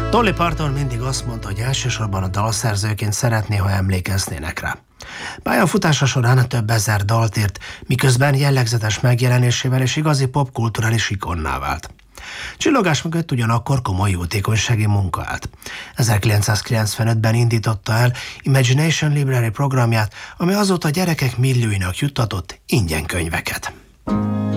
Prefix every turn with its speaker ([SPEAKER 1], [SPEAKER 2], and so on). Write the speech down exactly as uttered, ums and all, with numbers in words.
[SPEAKER 1] Dolly Parton mindig azt mondta, hogy elsősorban a dalszerzőként szeretné, ha emlékeznének rá. Pályafutása során több ezer dalt írt, miközben jellegzetes megjelenésével és igazi popkulturális ikonná vált. Csillogás mögött ugyanakkor komoly jótékonysági munka állt. ezerkilencszázkilencvenötben indította el Imagination Library programját, ami azóta gyerekek millióinak juttatott ingyen könyveket.